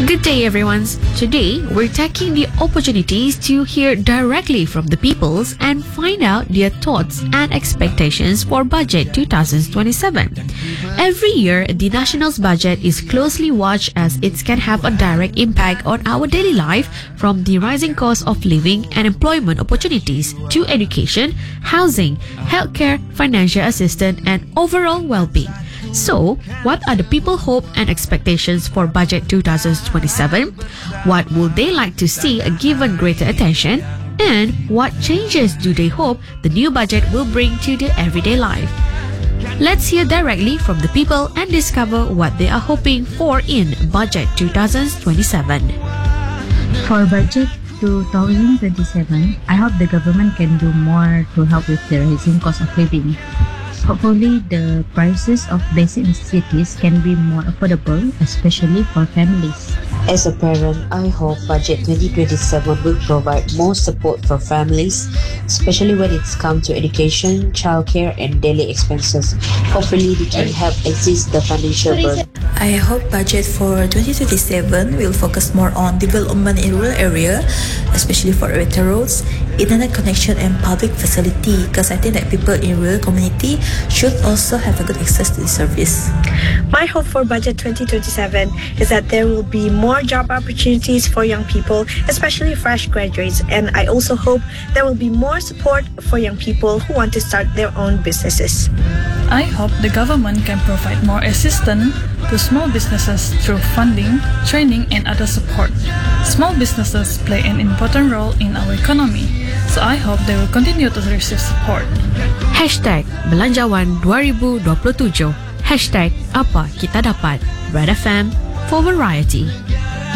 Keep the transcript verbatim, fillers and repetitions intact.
Good day, everyone. Today, we're taking the opportunities to hear directly from the peoples and find out their thoughts and expectations for Budget twenty twenty-seven. Every year, the National's budget is closely watched as it can have a direct impact on our daily life, from the rising cost of living and employment opportunities to education, housing, healthcare, financial assistance, and overall well-being. So, what are the people hope and expectations for Budget twenty twenty-seven? What would they like to see given greater attention? And what changes do they hope the new budget will bring to their everyday life? Let's hear directly from the people and discover what they are hoping for in Budget twenty twenty-seven. For Budget twenty twenty-seven, I hope the government can do more to help with the rising cost of living. Hopefully, the prices of basic necessities can be more affordable, especially for families. As a parent, I hope Budget twenty twenty-seven will provide more support for families, especially when it's come to education, childcare, and daily expenses. Hopefully, they can help ease the financial burden. I hope budget for twenty twenty-seven will focus more on development in rural area, especially for better roads, internet connection, and public facility, because I think that people in rural community should also have a good access to the service. My hope for Budget twenty twenty-seven is that there will be more job opportunities for young people, especially fresh graduates, and I also hope there will be more support for young people who want to start their own businesses. I hope the government can provide more assistance to small businesses through funding, training, and other support. Small businesses play an important role in our economy, so I hope they will continue to receive support. Hashtag Belanjawan dua ribu dua puluh tujuh. Hashtag Apa Kita Dapat. Red F M for variety.